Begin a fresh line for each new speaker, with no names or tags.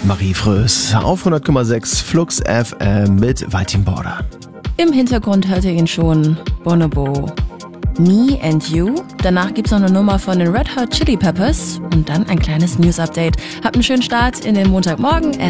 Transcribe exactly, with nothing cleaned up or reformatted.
Marie Frös auf hundert Komma sechs Flux F M mit Viking Border.
Im Hintergrund hört ihr ihn schon, Bonobo. Me and You. Danach gibt's noch eine Nummer von den Red Hot Chili Peppers und dann ein kleines News-Update. Habt einen schönen Start in den Montagmorgen.